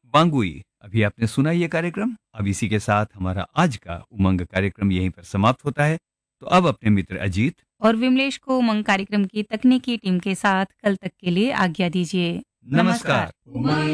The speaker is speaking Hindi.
वांगुई। अभी आपने सुना ये कार्यक्रम। अब इसी के साथ हमारा आज का उमंग कार्यक्रम यहीं पर समाप्त होता है। तो अब अपने मित्र अजीत और विमलेश को उमंग कार्यक्रम की तकनीकी टीम के साथ कल तक के लिए आज्ञा दीजिए। नमस्कार। नमस्कार।